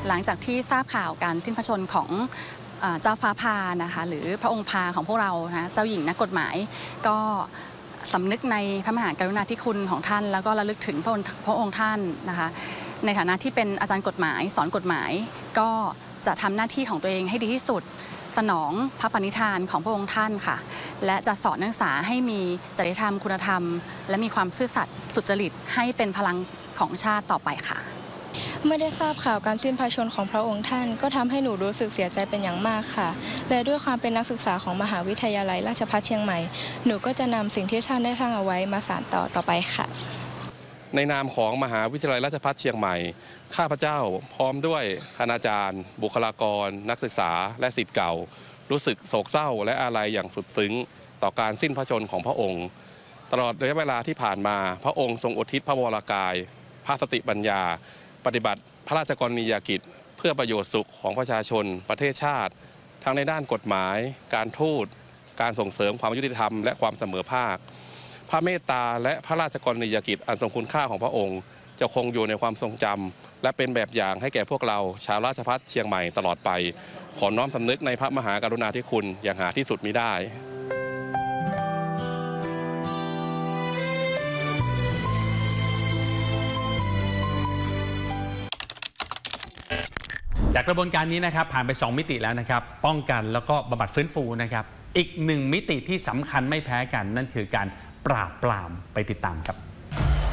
หลังจากที่ทราบข่าวการสิ้นพระชนม์ของเจ้าฟ้าพานะคะหรือพระองค์พาของพวกเรานะเจ้าหญิงนักกฎหมายก็สำนึกในพระมหากรุณาธิคุณของท่านแล้วก็ระลึกถึงพระองค์ท่านนะคะในฐานะที่เป็นอาจารย์กฎหมายสอนกฎหมายก็จะทำหน้าที่ของตัวเองให้ดีที่สุดสนองพระปณิธานของพระองค์ท่านค่ะและจะสอนนักศึกษาให้มีจริยธรรมคุณธรรมและมีความซื่อสัตย์สุจริตให้เป็นพลังของชาติต่อไปค่ะเมื่อได้ทราบข่าวการสิ้นพระชนม์ของพระองค์ท่านก็ทำให้หนูรู้สึกเสียใจเป็นอย่างมากค่ะและด้วยความเป็นนักศึกษาของมหาวิทยาลัยราชภัฏเชียงใหม่หนูก็จะนำสิ่งที่ท่านได้สร้างเอาไว้มาสานต่อไปค่ะในนามของมหาวิทยาลัยราชภัฏเชียงใหม่ข้าพเจ้าพร้อมด้วยคณาจารย์บุคลากรนักศึกษาและศิษย์เก่ารู้สึกโศกเศร้าและอาลัยอย่างสุดซึ้งต่อการสิ้นพระชนม์ของพระองค์ตลอดระยะเวลาที่ผ่านมาพระองค์ทรงอุทิศพระวรกายพระสติปัญญาปฏิบัติพระราชกรณียกิจเพื่อประโยชน์สุขของประชาชนประเทศชาติทั้งในด้านกฎหมายการทูตการส่งเสริมความยุติธรรมและความเสมอภาคพระเมตตาและพระราชกรณียกิจอันทรงคุณค่าของพระองค์จะคงอยู่ในความทรงจำและเป็นแบบอย่างให้แก่พวกเราชาวราชภัฏเชียงใหม่ตลอดไปขอน้อมสำนึกในพระมหากรุณาธิคุณอย่างหาที่สุดมิได้จากกระบวนการนี้นะครับผ่านไป2มิติแล้วนะครับป้องกันแล้วก็บำบัดฟื้นฟูนะครับอีก1มิติที่สำคัญไม่แพ้กันนั่นคือการปราบปรามไปติดตามครับ